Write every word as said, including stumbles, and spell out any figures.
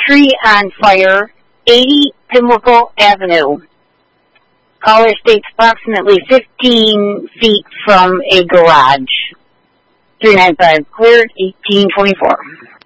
tree on fire, eighty Pimlico Avenue. Caller states approximately fifteen feet from a garage. three nine five, cleared, eighteen twenty-four.